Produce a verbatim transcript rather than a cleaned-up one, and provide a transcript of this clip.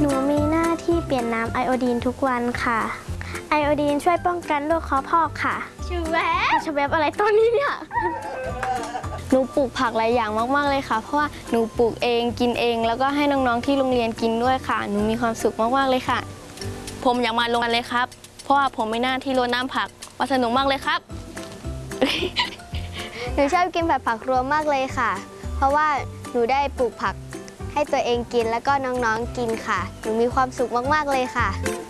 หนูมีหน้าที่เปลี่ยนน้ำไอโอดีนทุกวันค่ะไอโอดีนช่วยป้องกันโรคคอพอกค่ะชูแวบชูแวบอะไรตอนนี้เนี่ยหนูปลูกผักหลายอย่างมากๆเลยค่ะเพราะว่าหนูปลูกเองกินเองแล้วก็ให้น้องๆที่โรงเรียนกินด้วยค่ะหนูมีความสุขมากๆเลยค่ะผมอยากมาโรงเรียนเลยครับเพราะว่าผมมีหน้าที่รดน้ำผักว่าสนุกมากเลยครับหนูชอบกินแบบผักรวมมากเลยค่ะเพราะว่าหนูได้ปลูกผักให้ตัวเองกินแล้วก็น้องๆกินค่ะหนูมีความสุขมากๆเลยค่ะ